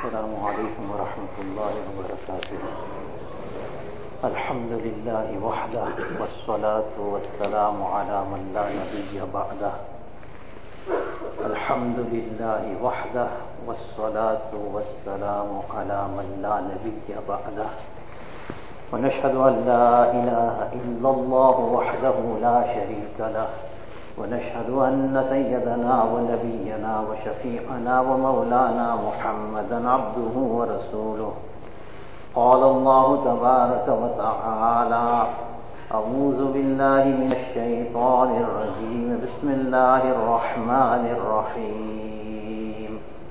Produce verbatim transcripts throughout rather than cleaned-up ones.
السلام عليكم ورحمة الله وبركاته. الحمد لله وحده والصلاة والسلام على من لا نبي بعده. الحمد لله وحده والصلاة والسلام على من لا نبي بعده. ونشهد أن لا إله إلا الله وحده لا شريك له، ونشهد أن سيدنا ونبينا وشفيعنا ومولانا محمدا عبده ورسوله. قال الله تبارك وتعالى: أعوذ بالله من الشيطان الرجيم، بسم الله الرحمن الرحيم.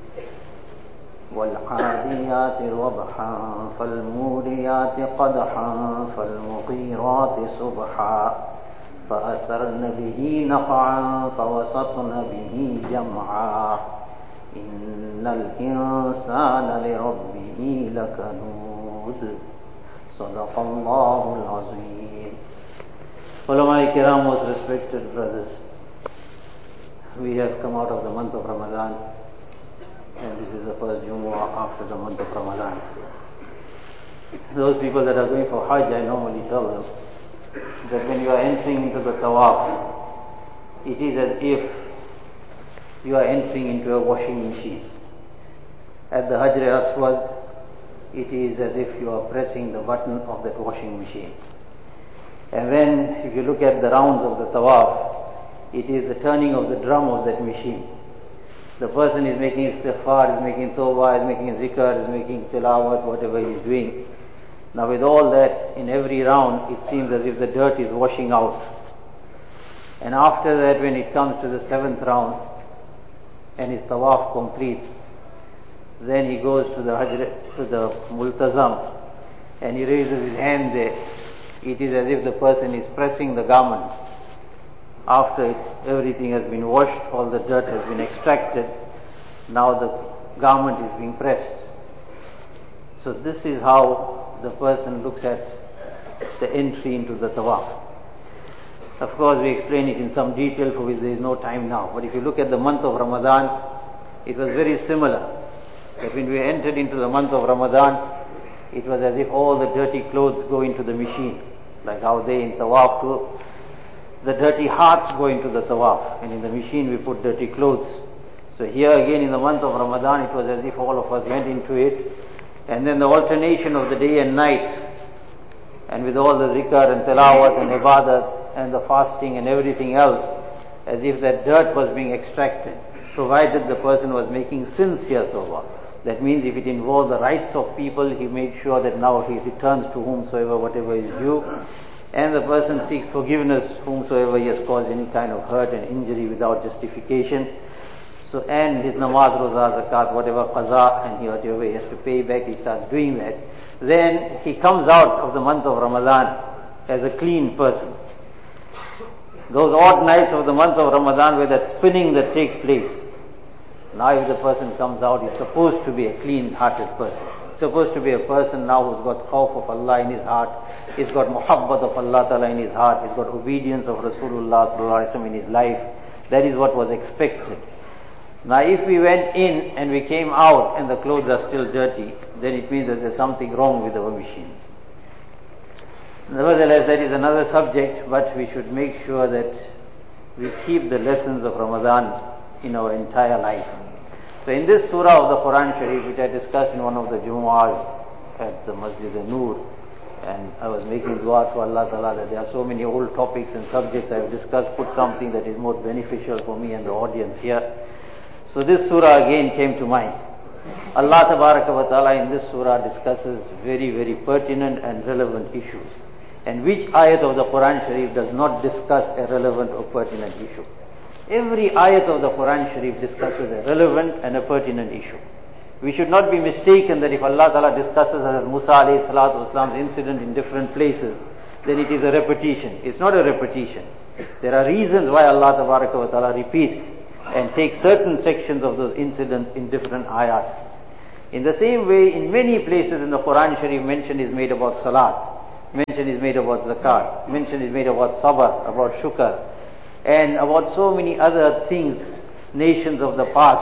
والعاديات ضبحا فالموريات قدحا فالمغيرات صبحا فأثرن به نقعا فوسطن به جمعا إن الإنسان لربه لكنود. صدق الله العظيم. Ulama Kiram, most respected brothers, we have come out of the month of Ramadan, and this is the first Jumu'ah after the month of Ramadan. Those people that are going for Hajj, I normally tell them that when you are entering into the tawaf, it is as if you are entering into a washing machine. At the Hajr Aswad, it is as if you are pressing the button of that washing machine. And then if you look at the rounds of the tawaf, it is the turning of the drum of that machine. The person is making istighfar, is making tawbah, is making zikr, is making tilawat, whatever he is doing. Now with all that, in every round, it seems as if the dirt is washing out. And after that, when it comes to the seventh round, and his tawaf completes, then he goes to the hajr, to the multazam, and he raises his hand there. It is as if the person is pressing the garment. After it, everything has been washed, all the dirt has been extracted, now the garment is being pressed. So this is how the person looks at the entry into the tawaf. Of course, we explain it in some detail for which there is no time now. But if you look at the month of Ramadan, it was very similar. That when we entered into the month of Ramadan, it was as if all the dirty clothes go into the machine. Like how they in tawaf too, the dirty hearts go into the tawaf, and in the machine we put dirty clothes. So here again in the month of Ramadan, it was as if all of us went into it. And then the alternation of the day and night, and with all the zikr and tilawat and ibadat and the fasting and everything else, as if that dirt was being extracted, provided the person was making sincere tawbah. That means if it involved the rights of people, he made sure that now he returns to whomsoever whatever is due, and the person seeks forgiveness whomsoever he has caused any kind of hurt and injury without justification. So, and his namaz, roza, zakat, whatever qaza, and he whatever he has to pay back, he starts doing that. Then he comes out of the month of Ramadan as a clean person. Those odd nights of the month of Ramadan where that spinning that takes place. Now if the person comes out, he's supposed to be a clean-hearted person. He's supposed to be a person now who's got khawf of Allah in his heart. He's got muhabbat of Allah Ta'ala in his heart. He's got obedience of Rasulullah Sallallahu Alaihi Wasallam in his life. That is what was expected. Now if we went in and we came out and the clothes are still dirty, then it means that there's something wrong with our machines. Nevertheless, that is another subject, but we should make sure that we keep the lessons of Ramadan in our entire life. So in this surah of the Quran Sharif, which I discussed in one of the Jumu'ahs at the Masjid al-Noor, and I was making dua to Allah Ta'ala that there are so many old topics and subjects I have discussed, put something that is more beneficial for me and the audience here. So this surah again came to mind. Allah Tabaraka wa Ta'ala in this surah discusses very, very pertinent and relevant issues. And which ayat of the Quran Sharif does not discuss a relevant or pertinent issue? Every ayat of the Quran Sharif discusses a relevant and a pertinent issue. We should not be mistaken that if Allah Ta'ala discusses Hazrat Musa alayhi salatu wasalam's incident in different places, then it is a repetition. It's not a repetition. There are reasons why Allah Tabaraka wa Ta'ala repeats and takes certain sections of those incidents in different ayat. In the same way, in many places in the Quran Sharif, mention is made about salat, mention is made about zakat, mention is made about sabr, about shukr, and about so many other things, nations of the past,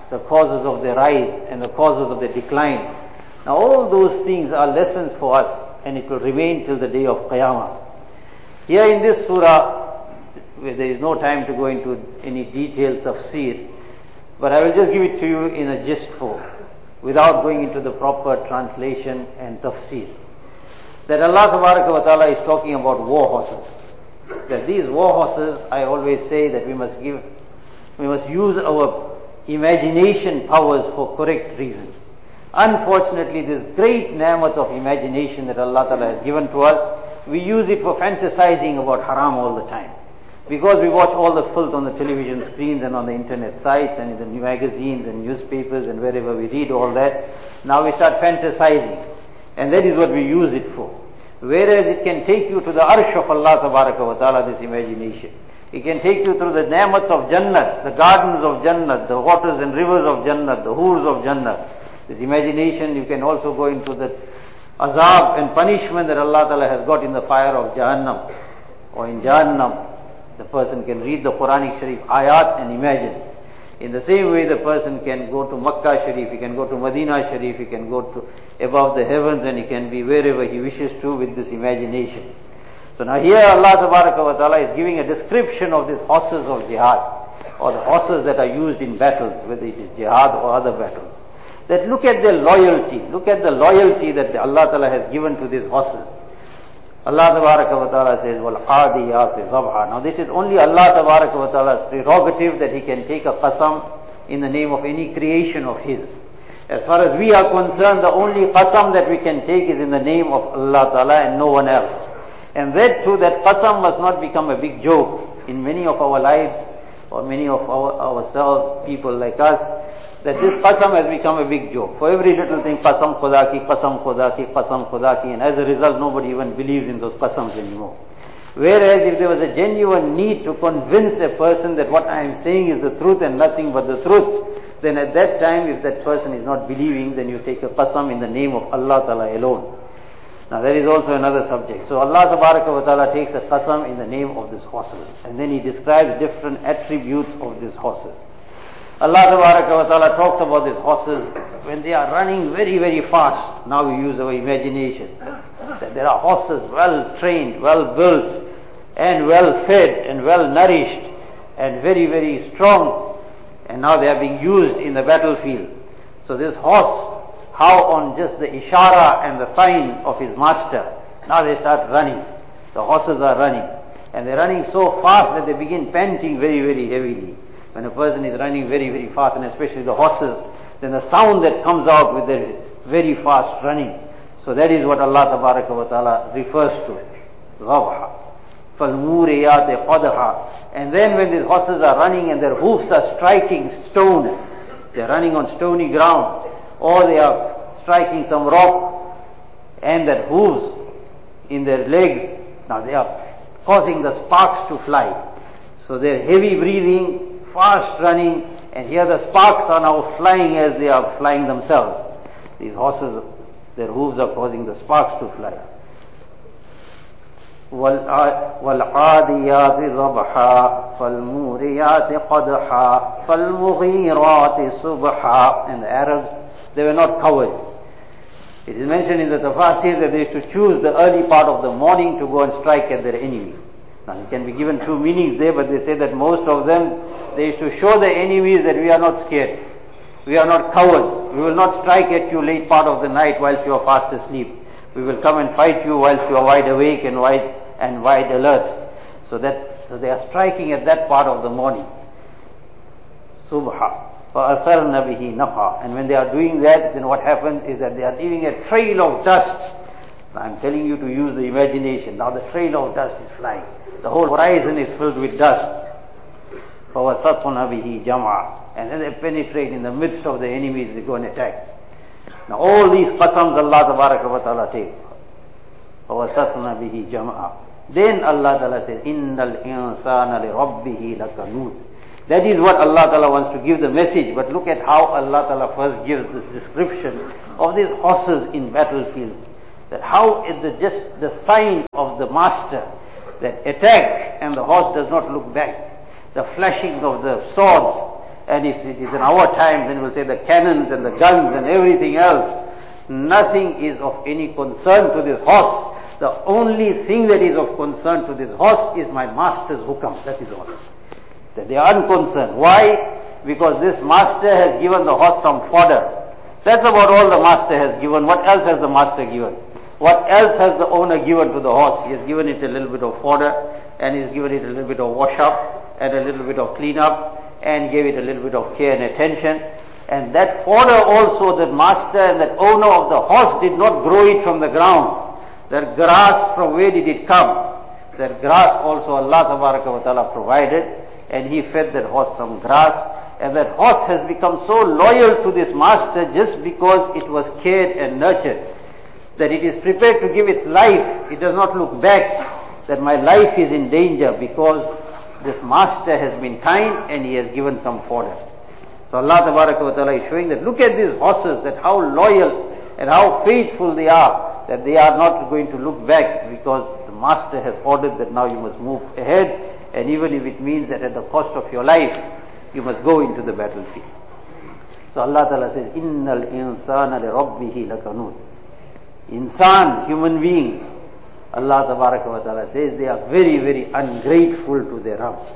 the causes of their rise and the causes of their decline. Now all those things are lessons for us, and it will remain till the day of Qiyamah. Here in this surah, where there is no time to go into any detailed tafsir, but I will just give it to you in a gist form, without going into the proper translation and tafsir. That Allah Tabaraka wa Ta'ala is talking about war horses. That these war horses, I always say that we must give, we must use our imagination powers for correct reasons. Unfortunately, this great ni'mat of imagination that Allah Ta'ala has given to us, we use it for fantasizing about haram all the time. Because we watch all the filth on the television screens and on the internet sites and in the magazines and newspapers and wherever we read all that, now we start fantasizing. And that is what we use it for. Whereas it can take you to the arsh of Allah Tabaraka wa Ta'ala, this imagination. It can take you through the ni'mats of Jannat, the gardens of Jannat, the waters and rivers of Jannat, the hools of Jannat. This imagination, you can also go into the azab and punishment that Allah Ta'ala has got in the fire of Jahannam or in Jahannam. The person can read the Quranic Sharif ayat and imagine. In the same way, the person can go to Makkah Sharif, he can go to Medina Sharif, he can go to above the heavens, and he can be wherever he wishes to with this imagination. So now here Allah Tabaraka wa Ta'ala is giving a description of these horses of jihad, or the horses that are used in battles, whether it is jihad or other battles. That look at their loyalty, look at the loyalty that Allah Ta'ala has given to these horses. Allah Tabaraka wa Ta'ala says, وَالْعَادِيَاتِ ضَبْحًا. Now this is only Allah Tabaraka wa Ta'ala's prerogative, that He can take a qasam in the name of any creation of His. As far as we are concerned, the only qasam that we can take is in the name of Allah Ta'ala and no one else. And that too, that qasam must not become a big joke in many of our lives, or many of our ourselves, people like us, that this qasam has become a big joke. For every little thing, qasam khuda ki, qasam khuda ki, qasam khuda ki, and as a result nobody even believes in those qasams anymore. Whereas if there was a genuine need to convince a person that what I am saying is the truth and nothing but the truth, then at that time, if that person is not believing, then you take a qasam in the name of Allah Ta'ala alone. Now that is also another subject. So Allah Tabaraka wa Ta'ala takes a qasam in the name of these horses, and then He describes different attributes of these horses. Allah Tabaraka wa Ta'ala talks about these horses when they are running very, very fast. Now we use our imagination. That there are horses well trained, well built, and well fed, and well nourished, and very, very strong. And now they are being used in the battlefield. So this horse, how on just the ishara and the sign of his master, now they start running. The horses are running. And they're running so fast that they begin panting very, very heavily. When a person is running very, very fast, and especially the horses, then the sound that comes out with their very fast running. So that is what Allah Tabaraka wa Ta'ala refers to. Ghabha. فَالْمُورِيَاتِ قَدْحًا. And then when these horses are running and their hoofs are striking stone, they are running on stony ground, or they are striking some rock, and that hooves in their legs, now they are causing the sparks to fly. So they are heavy breathing, fast running, and here the sparks are now flying as they are flying themselves. These horses, their hooves are causing the sparks to fly. وَالْعَادِيَاتِ ضَبْحًا فَالْمُورِيَاتِ قَدْحًا فَالْمُغِيرَاتِ صُبْحًا. And the Arabs, they were not cowards. It is mentioned in the tafsir that they used to choose the early part of the morning to go and strike at their enemy. Now it can be given two meanings there, but they say that most of them, they used to show the enemies that we are not scared. We are not cowards. We will not strike at you late part of the night whilst you are fast asleep. We will come and fight you whilst you are wide awake and wide and wide alert. So that so they are striking at that part of the morning. Subha. فَأَثَرْنَ بِهِ نَقْعًا. And when they are doing that, then what happens is that they are leaving a trail of dust. Now I'm telling you to use the imagination. Now the trail of dust is flying. The whole horizon is filled with dust. فَوَسَطْنَ بِهِ جَمْعًا. And then they penetrate in the midst of the enemies, they go and attack. Now all these qasams Allah Tabaraka wa Ta'ala take. فَوَسَطْنَ بِهِ جَمْعًا. Then Allah Ta'ala says, إِنَّ الْإِنسَانَ لِرَبِّهِ لَكَنُودٍ. That is what Allah Ta'ala wants to give the message. But look at how Allah Ta'ala first gives this description of these horses in battlefields. That how is the just the sign of the master, that attack and the horse does not look back. The flashing of the swords And if it is in our time, then we'll say the cannons and the guns and everything else. Nothing is of any concern to this horse. The only thing that is of concern to this horse is my master's hukam. That is all. That they are unconcerned. Why? Because this master has given the horse some fodder. That's about all the master has given. What else has the master given? What else has the owner given to the horse? He has given it a little bit of fodder, and he's given it a little bit of wash up, and a little bit of clean up, and gave it a little bit of care and attention. And that fodder also, that master and that owner of the horse did not grow it from the ground. That grass, from where did it come? That grass also Allah Tabaraka wa Ta'ala provided, and he fed that horse some grass, and that horse has become so loyal to this master just because it was cared and nurtured, that it is prepared to give its life. It does not look back that my life is in danger because this master has been kind and he has given some fodder. So Allah Tabaraka wa Ta'ala is showing that look at these horses, that how loyal and how faithful they are, that they are not going to look back because the master has ordered that now you must move ahead, and even if it means that at the cost of your life, you must go into the battlefield. So Allah Ta'ala says, Innal insana li rabbihi lakanud. Insan, human beings, Allah Tabaraka wa Ta'ala says they are very, very ungrateful to their Rabb.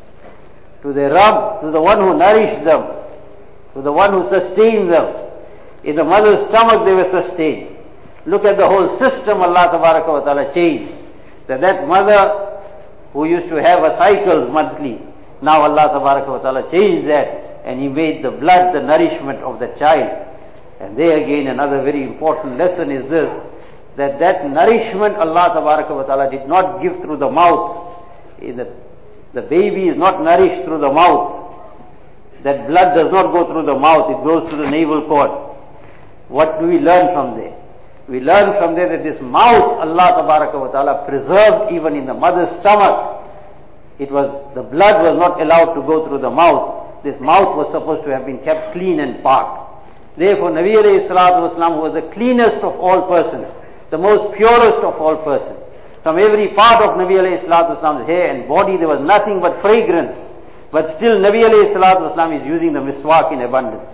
To their Rabb, to the one who nourished them, to the one who sustained them. In the mother's stomach they were sustained. Look at the whole system Allah Tabaraka wa Ta'ala changed. That that mother who used to have a cycles monthly, now Allah Tabaraka wa Ta'ala changed that, and He made the blood the nourishment of the child. And there again another very important lesson is this, that that nourishment Allah Tabaraka wa Ta'ala did not give through the mouth. The, the baby is not nourished through the mouth. That blood does not go through the mouth, it goes through the navel cord. What do we learn from there? We learn from there that this mouth Allah Tabaraka wa Ta'ala preserved even in the mother's stomach. It was, the blood was not allowed to go through the mouth. This mouth was supposed to have been kept clean and parked. Therefore Nabi alayhi salatu wasalam was the cleanest of all persons, the most purest of all persons. From every part of Nabi alayhi salatu wasalam's hair and body there was nothing but fragrance. But still Nabi alayhi salatu wasalam is using the miswak in abundance.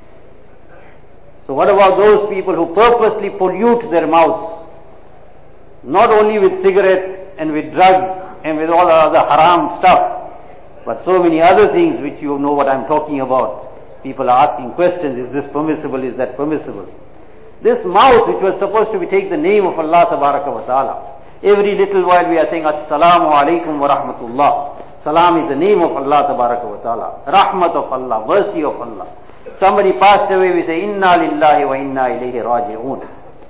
So what about those people who purposely pollute their mouths? Not only with cigarettes and with drugs and with all the other haram stuff, but so many other things which you know what I'm talking about. People are asking questions, is this permissible, is that permissible? This mouth which was supposed to be take the name of Allah Tabaraka wa Ta'ala. Every little while we are saying Assalamu alaikum wa rahmatullah. Salam is the name of Allah Tabaraka wa Ta'ala. Rahmat of Allah, mercy of Allah. Somebody passed away, we say, Inna lillahi wa inna ilayhi raji'un.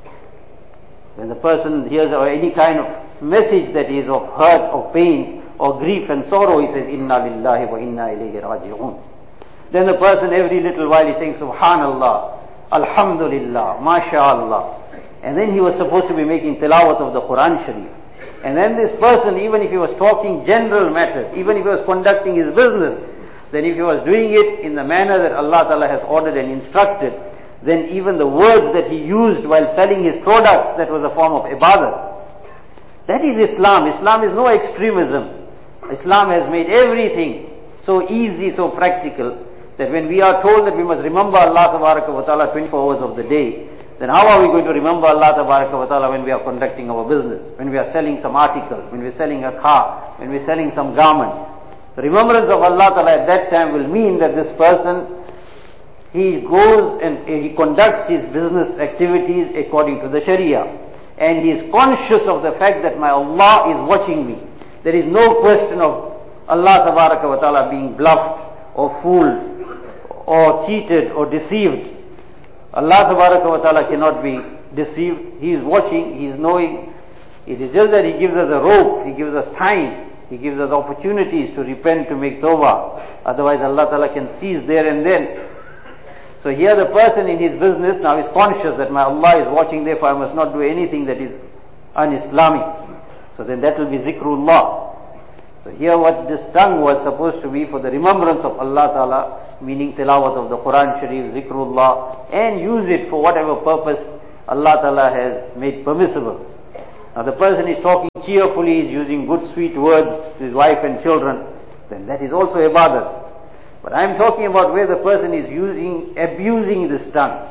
When the person hears any kind of message that is of hurt, of pain, or grief and sorrow, he says, Inna lillahi wa inna ilayhi raji'un. Then the person every little while is saying, Subhanallah, Alhamdulillah, MashaAllah. And then he was supposed to be making tilawat of the Quran Sharif. And then this person, even if he was talking general matters, even if he was conducting his business, then if he was doing it in the manner that Allah Ta'ala has ordered and instructed, then even the words that he used while selling his products, that was a form of ibadah. That is Islam. Islam is no extremism. Islam has made everything so easy, so practical, that when we are told that we must remember Allah Tabaraka wa Ta'ala twenty-four hours of the day, then how are we going to remember Allah Tabaraka wa Ta'ala when we are conducting our business, when we are selling some article, when we are selling a car, when we are selling some garment? The remembrance of Allah Ta'ala at that time will mean that this person, he goes and he conducts his business activities according to the Sharia. And he is conscious of the fact that my Allah is watching me. There is no question of Allah Tabaraka wa Ta'ala being bluffed or fooled or cheated or deceived. Allah Tabaraka wa Ta'ala cannot be deceived. He is watching, He is knowing. It is just that He gives us a rope, He gives us time. He gives us opportunities to repent, to make tawbah. Otherwise Allah Ta'ala can seize there and then. So here the person in his business now is conscious that my Allah is watching, therefore I must not do anything that is un-Islamic. So then that will be zikrullah. So here what this tongue was supposed to be for the remembrance of Allah Ta'ala, meaning tilawat of the Quran Sharif, zikrullah, and use it for whatever purpose Allah Ta'ala has made permissible. Now the person is talking cheerfully, is using good sweet words to his wife and children, then that is also ibadat. But I am talking about where the person is using, abusing this tongue.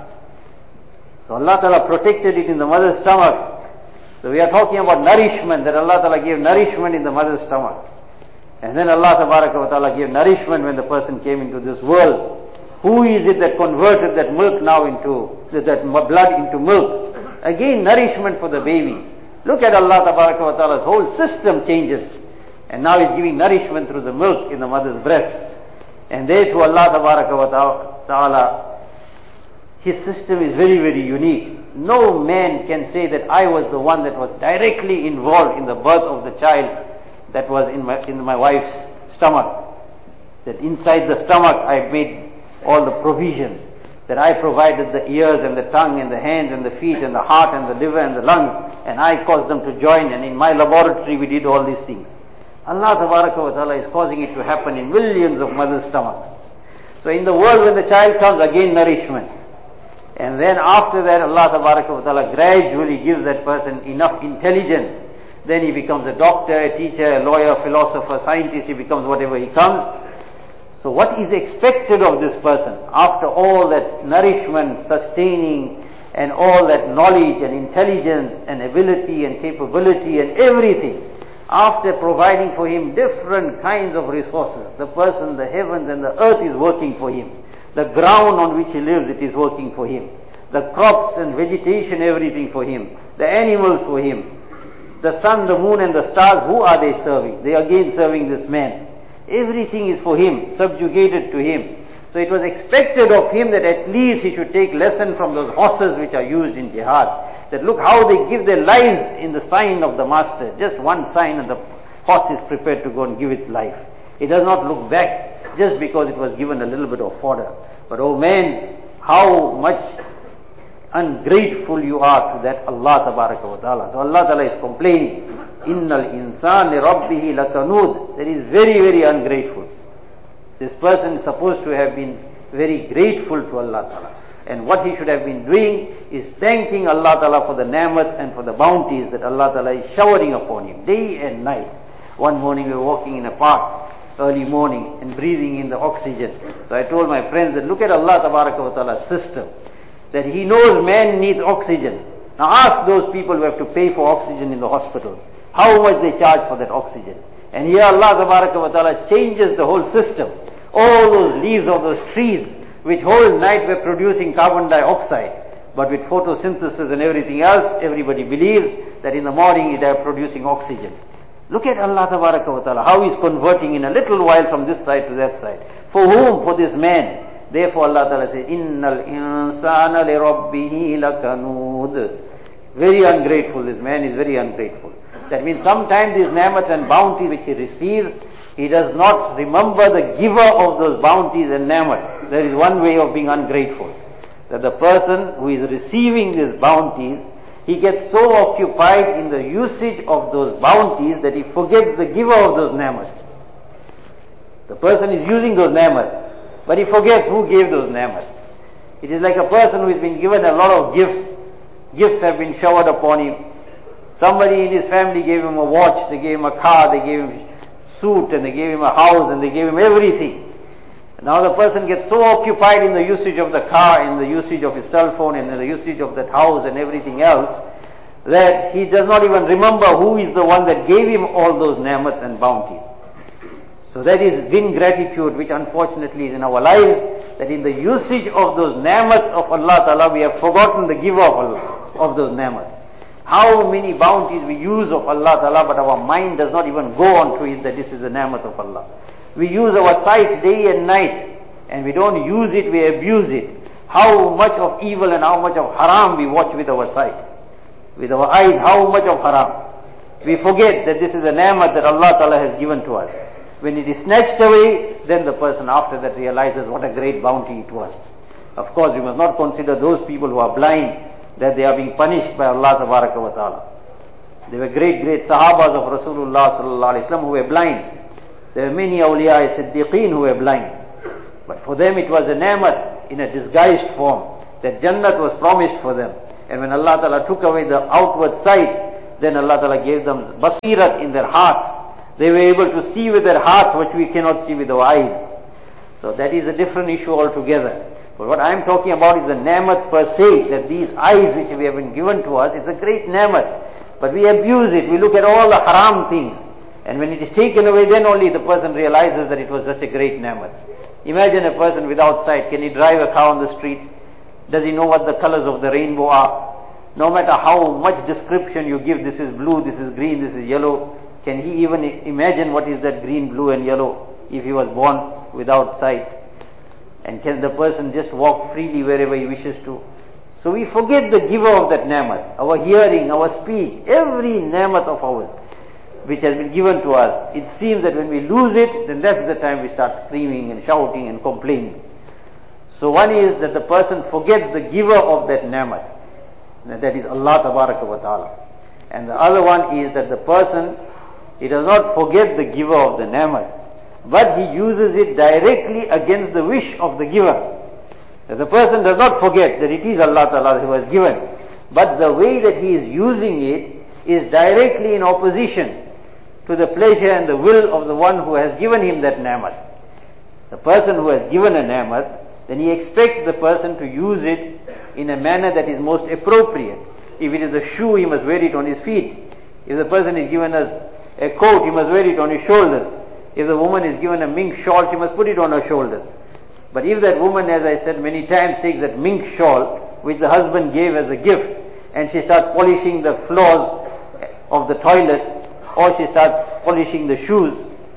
So Allah Ta'ala protected it in the mother's stomach. So we are talking about nourishment, that Allah Ta'ala gave nourishment in the mother's stomach. And then Allah Ta'ala gave nourishment when the person came into this world. Who is it that converted that milk now into, that blood into milk? Again, nourishment for the baby. Look at Allah Ta'ala's whole system changes. And now He's giving nourishment through the milk in the mother's breast. And therefore Allah Ta'ala, His system is very, very unique. No man can say that I was the one that was directly involved in the birth of the child that was in my, in my wife's stomach. That inside the stomach I made all the provisions. That I provided the ears and the tongue and the hands and the feet and the heart and the liver and the lungs, and I caused them to join, and in my laboratory we did all these things. Allah Ta'ala is causing it to happen in millions of mothers' stomachs. So in the world when the child comes, again nourishment. And then after that Allah Ta'ala gradually gives that person enough intelligence. Then he becomes a doctor, a teacher, a lawyer, philosopher, scientist, he becomes whatever he comes. So what is expected of this person after all that nourishment, sustaining, and all that knowledge and intelligence and ability and capability and everything, after providing for him different kinds of resources, the person, the heavens and the earth is working for him. The ground on which he lives, it is working for him. The crops and vegetation, everything for him. The animals for him. The sun, the moon and the stars, who are they serving? They are again serving this man. Everything is for him, subjugated to him. So it was expected of him that at least he should take lesson from those horses which are used in jihad. That look how they give their lives in the sign of the master. Just one sign and the horse is prepared to go and give its life. It does not look back just because it was given a little bit of fodder. But oh man, how much ungrateful you are to that Allah Tabaraka wa Ta'ala. So Allah Ta'ala is complaining, Innal insan li rabbihi lakanud. That is very, very ungrateful. This person is supposed to have been very grateful to Allah Ta'ala. And what he should have been doing is thanking Allah Ta'ala for the ni'mats and for the bounties that Allah Ta'ala is showering upon him day and night. One morning we were walking in a park, early morning, and breathing in the oxygen. So I told my friends that look at Allah Tabaraka wa Ta'ala's system. That He knows man needs oxygen. Now ask those people who have to pay for oxygen in the hospitals, how much they charge for that oxygen. And here Allah Tabaraka wa Ta'ala changes the whole system. All those leaves of those trees, which whole night were producing carbon dioxide, but with photosynthesis and everything else, everybody believes that in the morning they are producing oxygen. Look at Allah Tabaraka wa Ta'ala, how He is converting in a little while from this side to that side. For whom? For this man. Therefore Allah Ta'ala says, Innal insana li rabbihi lakanud. Very ungrateful, this man is very ungrateful. That means sometimes these ni'mats and bounty which he receives, he does not remember the giver of those bounties and ni'mats. There is one way of being ungrateful. That the person who is receiving these bounties, he gets so occupied in the usage of those bounties that he forgets the giver of those ni'mats. The person is using those ni'mats, but he forgets who gave those ni'mats. It is like a person who has been given a lot of gifts. Gifts have been showered upon him. Somebody in his family gave him a watch, they gave him a car, they gave him a suit, and they gave him a house, and they gave him everything. And now the person gets so occupied in the usage of the car, in the usage of his cell phone, and in the usage of that house and everything else, that he does not even remember who is the one that gave him all those ni'mats and bounties. So that is ingratitude, which unfortunately is in our lives, that in the usage of those ni'mats of Allah Ta'ala, we have forgotten the giver of Allah, of those ni'mats. How many bounties we use of Allah Ta'ala, but our mind does not even go on to it that this is a ni'mat of Allah. We use our sight day and night, and we don't use it, we abuse it. How much of evil and how much of haram we watch with our sight. With our eyes, how much of haram. We forget that this is a ni'mat that Allah Ta'ala has given to us. When it is snatched away, then the person after that realizes what a great bounty it was. Of course, we must not consider those people who are blind, that they are being punished by Allah Tabaraka wa Ta'ala. There were great, great Sahabas of Rasulullah Sallallahu Alaihi Wasallam who were blind. There were many awliya, siddiqeen who were blind. But for them it was a ni'mat in a disguised form, that Jannat was promised for them. And when Allah Ta'ala took away the outward sight, then Allah Ta'ala gave them basirat in their hearts. They were able to see with their hearts what we cannot see with our eyes. So that is a different issue altogether. But what I am talking about is the ni'mat per se, that these eyes which we have been given to us, it's a great ni'mat. But we abuse it, we look at all the haram things. And when it is taken away, then only the person realizes that it was such a great ni'mat. Imagine a person without sight, can he drive a car on the street? Does he know what the colors of the rainbow are? No matter how much description you give, this is blue, this is green, this is yellow, can he even imagine what is that green, blue and yellow if he was born without sight? And can the person just walk freely wherever he wishes to? So we forget the giver of that ni'mat, our hearing, our speech, every ni'mat of ours which has been given to us. It seems that when we lose it, then that's the time we start screaming and shouting and complaining. So one is that the person forgets the giver of that ni'mat, that is Allah Tabaraka wa Ta'ala. And the other one is that the person, he does not forget the giver of the ni'mat, but he uses it directly against the wish of the giver. That the person does not forget that it is Allah Ta'ala who has given, but the way that he is using it is directly in opposition to the pleasure and the will of the one who has given him that ni'mat. The person who has given a ni'mat, then he expects the person to use it in a manner that is most appropriate. If it is a shoe, he must wear it on his feet. If the person is given us a coat, he must wear it on his shoulders. If the woman is given a mink shawl, she must put it on her shoulders. But if that woman, as I said many times, takes that mink shawl, which the husband gave as a gift, and she starts polishing the floors of the toilet, or she starts polishing the shoes,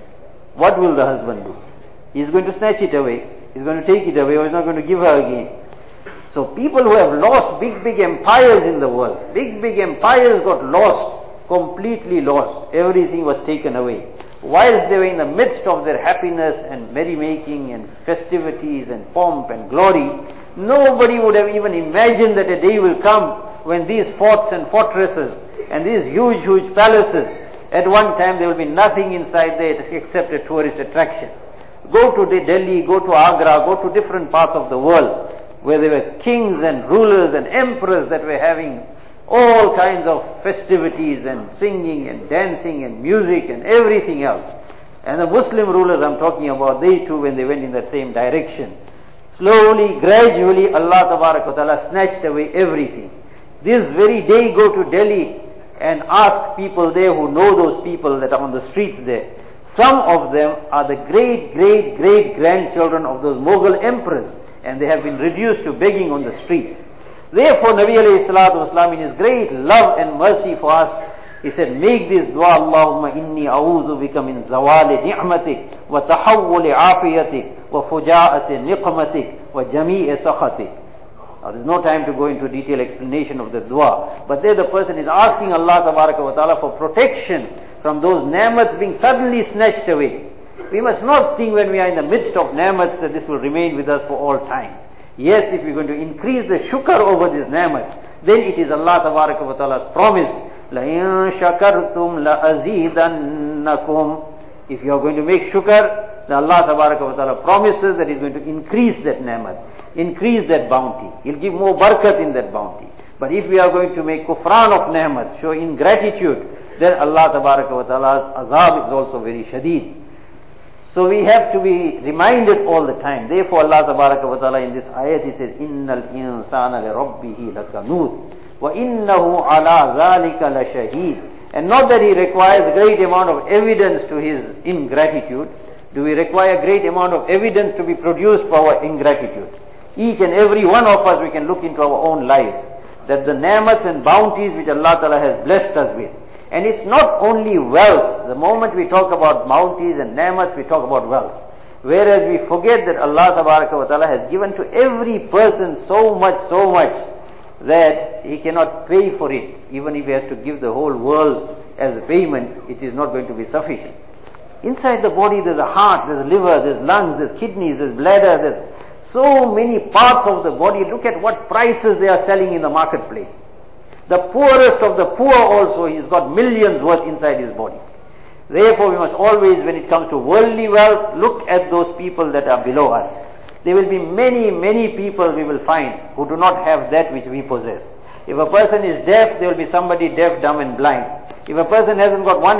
what will the husband do? He is going to snatch it away. He is going to take it away, or he is not going to give her again. So people who have lost big, big empires in the world, big, big empires got lost, completely lost. Everything was taken away. Whilst they were in the midst of their happiness and merrymaking and festivities and pomp and glory, nobody would have even imagined that a day will come when these forts and fortresses and these huge, huge palaces, at one time there will be nothing inside there except a tourist attraction. Go to Delhi, go to Agra, go to different parts of the world where there were kings and rulers and emperors that were having all kinds of festivities and singing and dancing and music and everything else. And the Muslim rulers I'm talking about, they too, when they went in that same direction, slowly, gradually, Allah Ta'ala snatched away everything. This very day, go to Delhi and ask people there who know those people that are on the streets there. Some of them are the great, great, great grandchildren of those Mughal emperors, and they have been reduced to begging on the streets. Therefore, Nabi alayhi salatu wasalam, in his great love and mercy for us, he said, make this dua, Allahumma inni a'udhu bika min zawali ni'matik, wa tahawwuli afiyatik, wa fuja'ati niqmatik, wa jami'i sakhatik. Now, there is no time to go into detailed explanation of the dua, but there the person is asking Allah Tabaraka wa Ta'ala for protection from those ni'mats being suddenly snatched away. We must not think when we are in the midst of ni'mats that this will remain with us for all times. Yes, if we are going to increase the shukr over these ni'mats, then it is Allah Tabaraka wa Ta'ala's promise, لَإِن شَكَرْتُمْ لَأَزِيدَنَّكُمْ. If you are going to make shukr, then Allah Tabaraka wa Ta'ala promises that He is going to increase that ni'mat, increase that bounty. He'll give more barakat in that bounty. But if we are going to make kufran of ni'mat, show ingratitude, then Allah Tabaraka wa Ta'ala's azab is also very shadeed. So we have to be reminded all the time. Therefore Allah Tabaraka wa Ta'ala in this ayat, He says, إِنَّ الْإِنسَانَ لِرَبِّهِ لَكَنُودٌ وَإِنَّهُ عَلَى ذَلِكَ لَشَهِيدٌ. And not that he requires a great amount of evidence to his ingratitude. Do we require a great amount of evidence to be produced for our ingratitude? Each and every one of us, we can look into our own lives, that the ni'mats and bounties which Allah Ta'ala has blessed us with. And it's not only wealth. The moment we talk about bounties and ni'mats, we talk about wealth. Whereas we forget that Allah Tabaraka wa Ta'ala has given to every person so much, so much, that he cannot pay for it. Even if he has to give the whole world as a payment, it is not going to be sufficient. Inside the body there's a heart, there's a liver, there's lungs, there's kidneys, there's bladder, there's so many parts of the body. Look at what prices they are selling in the marketplace. The poorest of the poor also, he's got millions worth inside his body. Therefore we must always, when it comes to worldly wealth, look at those people that are below us. There will be many, many people we will find who do not have that which we possess. If a person is deaf, there will be somebody deaf, dumb and blind. If a person hasn't got one